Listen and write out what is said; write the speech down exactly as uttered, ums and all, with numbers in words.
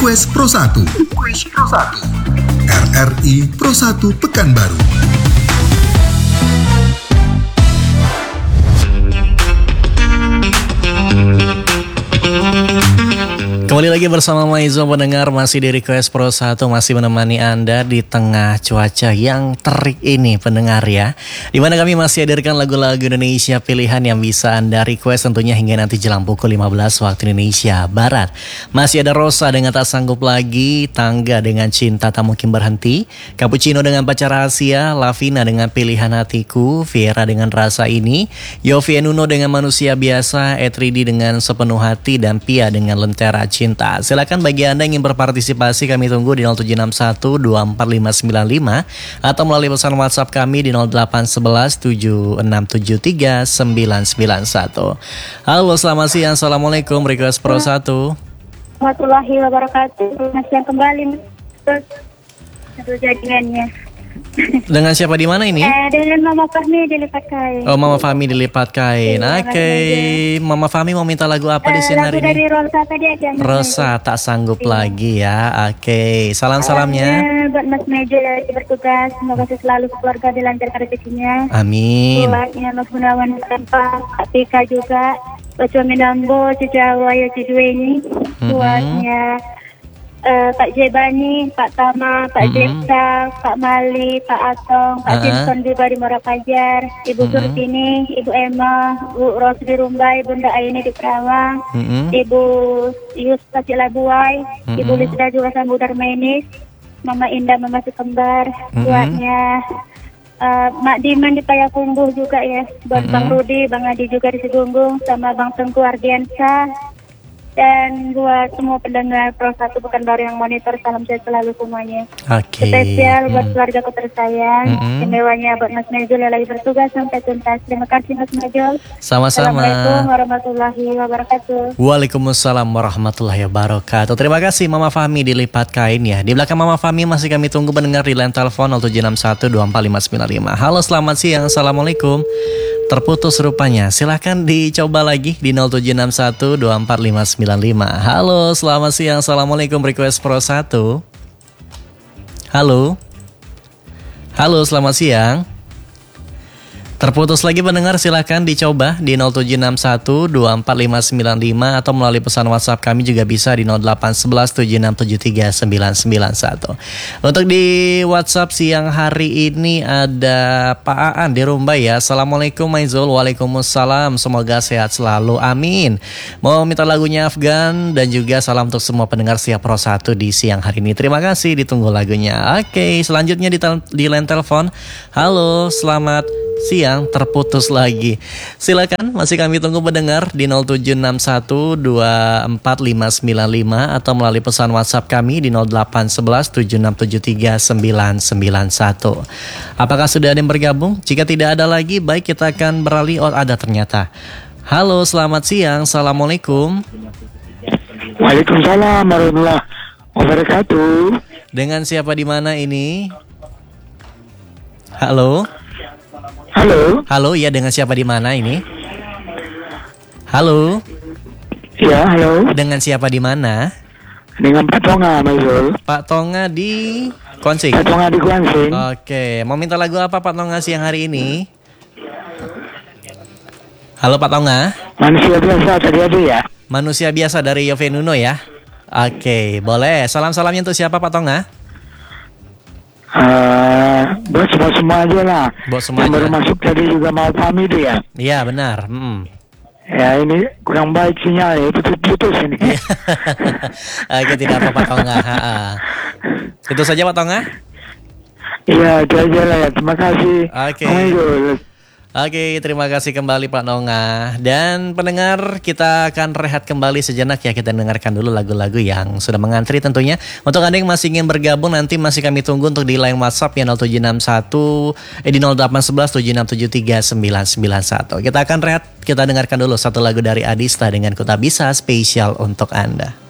Request Pro satu. Request Pro satu. R R I Pro satu Pekanbaru. Kembali lagi bersama Maizo pendengar, masih di Request Pro satu, masih menemani Anda di tengah cuaca yang terik ini pendengar ya. Dimana kami masih hadirkan lagu-lagu Indonesia pilihan yang bisa Anda request tentunya hingga nanti jelang pukul lima belas waktu Indonesia Barat. Masih ada Rosa dengan Tak Sanggup Lagi, Tangga dengan Cinta Tak Mungkin Berhenti, Cappuccino dengan Pacar Rahasia, Lavina dengan Pilihan Hatiku, Viera dengan Rasa Ini, Yovie Nuno dengan Manusia Biasa, Etridi dengan Sepenuh Hati, dan Pia dengan Lentera Cinta. Silakan bagi Anda yang ingin berpartisipasi, kami tunggu di nol tujuh enam satu dua empat lima sembilan lima atau melalui pesan WhatsApp kami di nol delapan satu satu tujuh enam tujuh tiga sembilan sembilan satu. Halo, selamat siang. Assalamualaikum, Request Pro satu. Warahmatullahi wabarakatuh. Masih yang kembali satu jaringannya. Dengan siapa di mana ini? Eh, dengan Mama Fahmi di Lipat Kain. Oh, Mama Fahmi di Lipat Kain. Iya, Oke, okay. Mama Fahmi mau minta lagu apa di siang hari ini? Lagu dari Rosa tadi aja. Rosa, Tak Sanggup Iya. Lagi ya. Oke, okay. Salam-salamnya. Eh, buat Mas Mejo lagi bertugas, semoga selalu keluarga dilancarkan rezekinya. Amin. Buatnya Mas Gunawan tanpa Kak Pika juga. Buat suami Dambo, Cucu Awayo, Cucu ini. Buatnya Uh, Pak Jebani, Pak Tama, Pak Mm-hmm. Jepta, Pak Mali, Pak Atong, Pak Uh-huh. Simpson juga di Muara Pajar, Ibu Mm-hmm. Surtini, Ibu Emma, Bu Ros di Rumbai, Bunda Aini di Perawang, Mm-hmm. Ibu Yus Pacik Labuai, Mm-hmm. Ibu Lisda juga Sambudar Menis, Mama Indah, Mama Sekembar, Mm-hmm. buatnya uh, Mak Diman di Payakumbuh juga ya, buat Mm-hmm. Bang Rudi, Bang Adi juga di Segunggung, sama Bang Tengku Ardiansa. Dan buat semua pendengar Pro satu Pekanbaru yang monitor, salam sehat selalu semuanya. Oke. Okay. Spesial buat Hmm. keluarga ku tersayang. Mm-mm. Istimewanya buat Mas Mejul yang lagi bertugas sampai tuntas. Terima kasih Mas Mejul. Sama-sama. Assalamualaikum warahmatullahi wabarakatuh. Waalaikumsalam warahmatullahi wabarakatuh. Terima kasih Mama Fahmi di Lipat Kain ya. Di belakang Mama Fahmi masih kami tunggu pendengar di line telepon nol tujuh enam satu dua empat lima sembilan lima. Halo, selamat siang. Assalamualaikum. Terputus rupanya. Silahkan dicoba lagi di nol tujuh enam satu dua empat lima sembilan lima. Halo, selamat siang. Assalamualaikum, Request Pro satu. Halo. Halo, selamat siang. Terputus lagi pendengar, silahkan dicoba di nol tujuh enam satu dua empat lima sembilan lima atau melalui pesan WhatsApp kami juga bisa di nol delapan satu satu tujuh enam tujuh tiga sembilan sembilan satu. Untuk di WhatsApp siang hari ini ada Pak Aan di Rumbai ya. Assalamualaikum Maizul. Waalaikumsalam. Semoga sehat selalu. Amin. Mau minta lagunya Afgan dan juga salam untuk semua pendengar Siap Pro satu di siang hari ini. Terima kasih, ditunggu lagunya. Oke, selanjutnya di, tel- di line telepon. Halo, selamat siang, terputus lagi. Silakan, masih kami tunggu pendengar di nol tujuh enam satu dua empat lima sembilan lima atau melalui pesan WhatsApp kami di nol delapan satu satu tujuh enam tujuh tiga sembilan sembilan satu. Apakah sudah ada yang bergabung? Jika tidak ada lagi, baik, kita akan beralih. Oh, ada ternyata. Halo, selamat siang. Assalamualaikum. Waalaikumsalam warahmatullahi wabarakatuh. Dengan siapa di mana ini? Halo. Halo. Halo, ya, dengan siapa di mana ini? Halo. Ya, halo. Dengan siapa di mana? Dengan Pak Tonga, Maizul. Pak Tonga di Konsing. Pak Tonga di Kuansing. Oke, mau minta lagu apa Pak Tonga siang hari ini? Halo Pak Tonga. Manusia biasa tadi ada ya. Manusia Biasa dari Yovie Nuno ya. Oke, boleh. Salam-salamnya untuk siapa Pak Tonga? Uh, buat semua-semua aja lah. Buat semua Yang baru aja. masuk tadi juga mau pamit itu ya. Iya, benar. Mm. Ya, ini kurang baik sinyal ya, putus-putus ini. Oke, tidak apa Pak Tonga. Ha-ha. Itu saja Pak Tonga. Iya, itu aja lah ya. Terima kasih. Oke. Maizul. Oke, terima kasih kembali Pak Nonga. Dan pendengar, kita akan rehat kembali sejenak ya. Kita dengarkan dulu lagu-lagu yang sudah mengantri tentunya. Untuk Anda yang masih ingin bergabung, nanti masih kami tunggu untuk di line WhatsApp ya nol tujuh enam satu eh di nol delapan satu satu tujuh enam tujuh tiga sembilan sembilan satu. Kita akan rehat, kita dengarkan dulu satu lagu dari Adista dengan Ku Tak Bisa spesial untuk Anda.